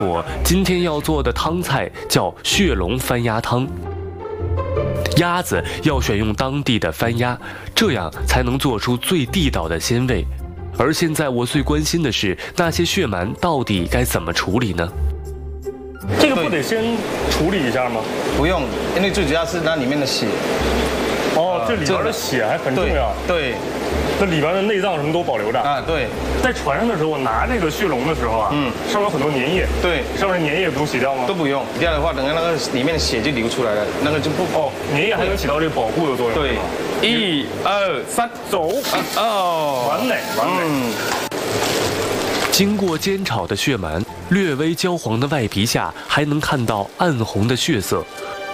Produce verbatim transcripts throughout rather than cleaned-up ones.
我今天要做的汤菜叫血龙番鸭汤。鸭子要选用当地的番鸭，这样才能做出最地道的鲜味。而现在我最关心的是，那些血螨到底该怎么处理呢？ 这个不得先处理一下吗？ 不用，因为最主要是它里面的血。 哦，这里边的血还很重要。 对。对这里边的内脏什么都保留着啊，对。 在船上的时候，我拿这个血龙的时候啊，嗯，上面有很多粘液， 对， 上面的粘液不用洗掉吗？ 都不用，洗掉的话，等下那个里面的血就流出来了，那个就不哦，粘液还能起到这个保护的作用。 对，一二三，走！哦， 完美，完美。 嗯。 经过煎炒的血鳗，略微焦黄的外皮下还能看到暗红的血色。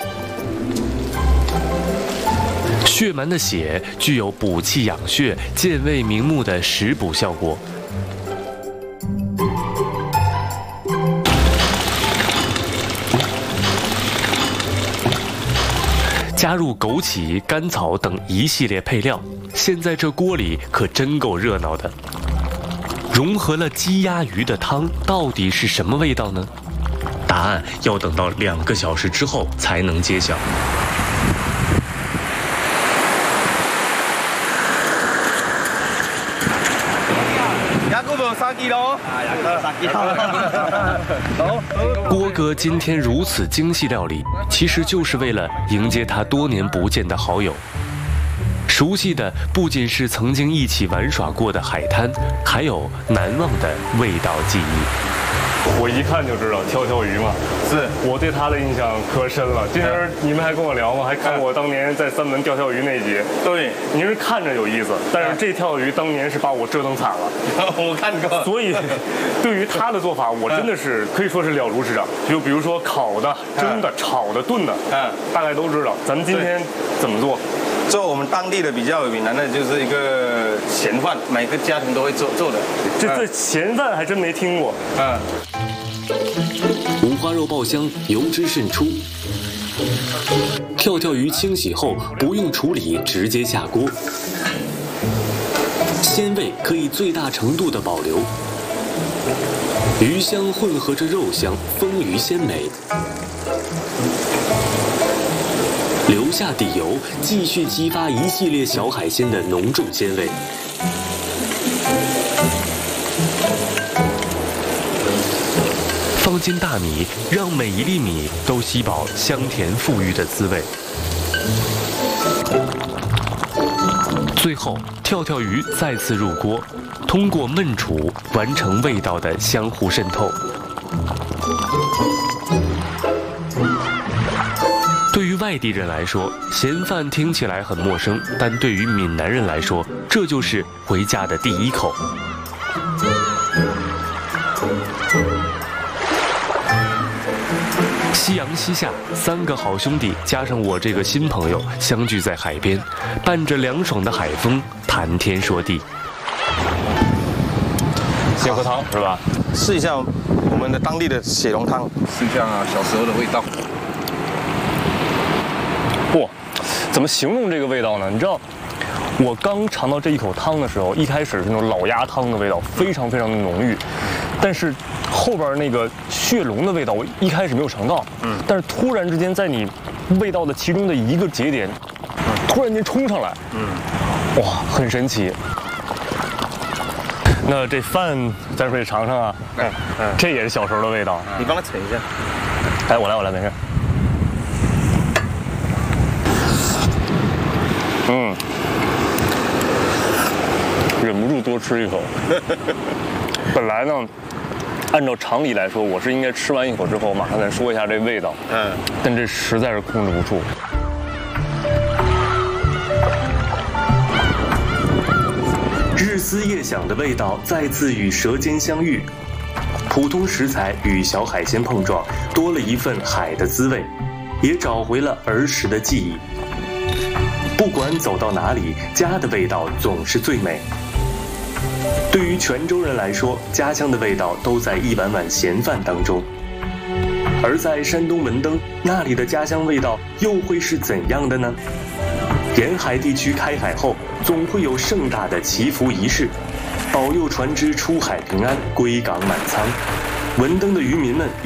血鳗的血具有补气养血、健胃明目的食补效果。加入枸杞、甘草等一系列配料，现在这锅里可真够热闹的。融合了鸡鸭鱼的汤到底是什么味道呢？答案要等到两个小时之后才能揭晓。郭哥今天如此精细料理，其实就是为了迎接他多年不见的好友。熟悉的不仅是曾经一起玩耍过的海滩，还有难忘的味道记忆。 我一看就知道跳跳鱼嘛， 是我对他的印象可深了。今儿你们还跟我聊吗？还看我当年在三门钓跳鱼那集。 对， 您是看着有意思，但是这跳鱼当年是把我折腾惨了。 我看过。 所以，对于他的做法，我真的是可以说是了如指掌。就比如说烤的、蒸的、炒的、炖的，嗯，大概都知道。咱们今天怎么做？ 做我们当地的比较有名的，那就是一个咸饭，每个家庭都会做做的。 这这咸饭还真没听过。 嗯。 五花肉爆香，油脂渗出。跳跳鱼清洗后不用处理，直接下锅，鲜味可以最大程度的保留。鱼香混合着肉香，丰腴鲜美。留下底油，继续激发一系列小海鲜的浓重鲜味。放进大米，让每一粒米都吸饱香甜馥郁的滋味。最后，跳跳鱼再次入锅，通过焖煮完成味道的相互渗透。对于外地人来说，咸饭听起来很陌生，但对于闽南人来说，这就是回家的第一口。夕阳西下，三个好兄弟加上我这个新朋友相聚在海边，伴着凉爽的海风，谈天说地。 先喝汤是吧？ 试一下我们的当地的血龙汤， 试一下小时候的味道。 哇，怎么形容这个味道呢？你知道，我刚尝到这一口汤的时候，一开始是那种老鸭汤的味道，非常非常的浓郁，但是后边那个血龙的味道，我一开始没有尝到，嗯，但是突然之间在你味道的其中的一个节点，突然间冲上来，嗯，哇，很神奇。那这饭咱可以尝尝啊，嗯嗯，这也是小时候的味道。 你帮他盛一下。 哎，我来，我来，没事。嗯，忍不住多吃一口。本来呢，按照常理来说，我是应该吃完一口之后马上再说一下这味道。嗯，但这实在是控制不住。 日思夜想的味道再次与舌尖相遇，普通食材与小海鲜碰撞，多了一份海的滋味，也找回了儿时的记忆。不管走到哪里，家的味道总是最美。对于泉州人来说，家乡的味道都在一碗碗咸饭当中。而在山东文登，那里的家乡味道又会是怎样的呢？沿海地区开海后，总会有盛大的祈福仪式，保佑船只出海平安，归港满仓。 文登的渔民们